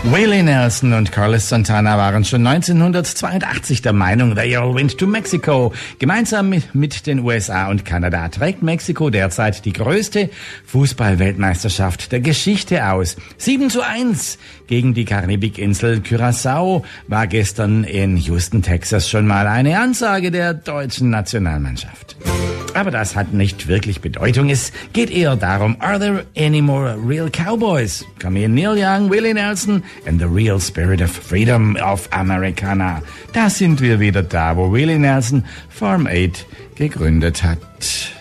Willie Nelson und Carlos Santana waren schon 1982 der Meinung, they all went to Mexico. Gemeinsam mit den USA und Kanada trägt Mexiko derzeit die größte Fußball-Weltmeisterschaft der Geschichte aus. 7:1 gegen die Karibikinsel Curaçao war gestern in Houston, Texas schon mal eine Ansage der deutschen Nationalmannschaft. Aber das hat nicht wirklich Bedeutung. Es geht eher darum, are there any more real cowboys? Come here, Neil Young, Willie Nelson and the real spirit of freedom of Americana. Da sind wir wieder da, wo Willie Nelson Farm Aid gegründet hat.